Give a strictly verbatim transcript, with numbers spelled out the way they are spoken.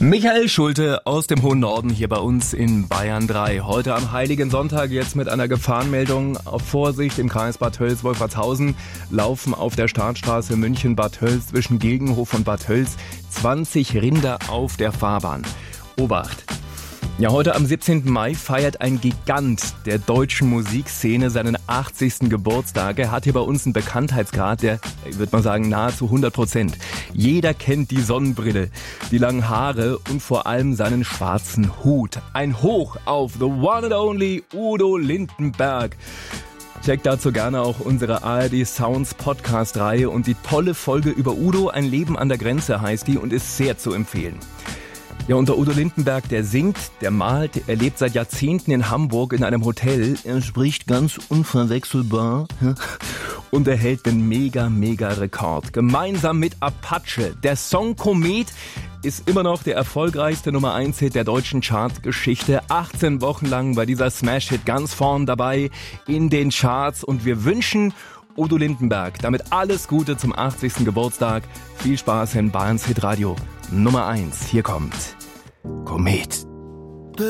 Michael Schulte aus dem hohen Norden hier bei uns in Bayern drei. Heute am Heiligen Sonntag jetzt mit einer Gefahrenmeldung. Auf Vorsicht im Kreis Bad Tölz-Wolfertshausen laufen auf der Startstraße München-Bad Tölz zwischen Gegenhof und Bad Tölz zwanzig Rinder auf der Fahrbahn. Obacht! Ja, heute am siebzehnten Mai feiert ein Gigant der deutschen Musikszene seinen achtzigsten Geburtstag. Er hat hier bei uns einen Bekanntheitsgrad, der, ich würde mal sagen, nahezu hundert Prozent. Jeder kennt die Sonnenbrille, die langen Haare und vor allem seinen schwarzen Hut. Ein Hoch auf the one and only Udo Lindenberg. Checkt dazu gerne auch unsere A R D Sounds Podcast-Reihe und die tolle Folge über Udo, ein Leben an der Grenze heißt die und ist sehr zu empfehlen. Ja, und der Udo Lindenberg, der singt, der malt, er lebt seit Jahrzehnten in Hamburg in einem Hotel. Er spricht ganz unverwechselbar und er hält den mega, mega Rekord. Gemeinsam mit Apache. Der Song Komet ist immer noch der erfolgreichste Nummer eins Hit der deutschen Chartgeschichte. achtzehn Wochen lang bei dieser Smash-Hit ganz vorn dabei in den Charts. Und wir wünschen Udo Lindenberg damit alles Gute zum achtzigsten Geburtstag. Viel Spaß in Bayerns Hitradio Nummer eins. Hier kommt Komet.